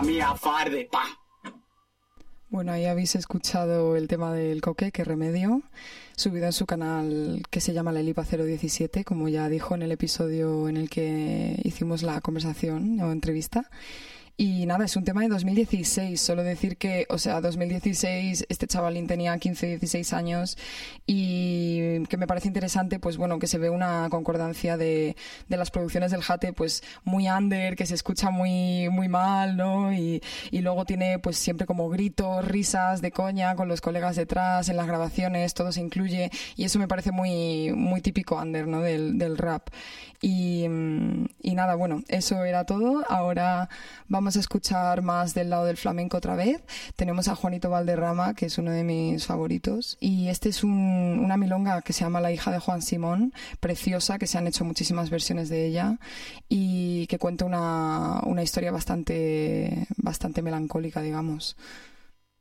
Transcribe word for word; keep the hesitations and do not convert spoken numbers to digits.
mía, farde, pa. Bueno, ahí habéis escuchado el tema del Coque, que remedio, subido en su canal que se llama La Elipa cero diecisiete, como ya dijo en el episodio en el que hicimos la conversación o entrevista. Y nada, es un tema de dos mil dieciséis, solo decir que, o sea, dos mil dieciséis, este chavalín tenía quince, dieciséis años y que me parece interesante, pues bueno, que se ve una concordancia de, de las producciones del Jate, pues muy under, que se escucha muy, muy mal, ¿no? Y, y luego tiene pues siempre como gritos, risas de coña con los colegas detrás, en las grabaciones, todo se incluye y eso me parece muy, muy típico under, ¿no? Del, del rap. Y, y nada, bueno, eso era todo. Ahora vamos a escuchar más del lado del flamenco otra vez. Tenemos a Juanito Valderrama, que es uno de mis favoritos. Y este es un, una milonga que se llama La hija de Juan Simón, preciosa, que se han hecho muchísimas versiones de ella y que cuenta una, una historia bastante, bastante melancólica, digamos.